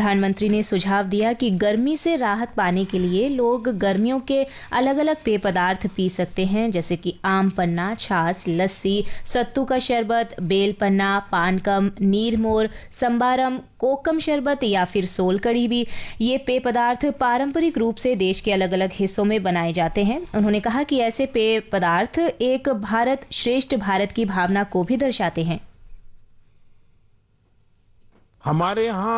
प्रधानमंत्री ने सुझाव दिया कि गर्मी से राहत पाने के लिए लोग गर्मियों के अलग अलग पेय पदार्थ पी सकते हैं, जैसे कि आम पन्ना, छाछ, लस्सी, सत्तू का शरबत, बेल पन्ना, पानकम, नीरमोर, संबारम, कोकम शरबत या फिर सोल कड़ी भी। ये पेय पदार्थ पारंपरिक रूप से देश के अलग अलग हिस्सों में बनाए जाते हैं। उन्होंने कहा कि ऐसे पेय पदार्थ एक भारत श्रेष्ठ भारत की भावना को भी दर्शाते हैं। हमारे यहाँ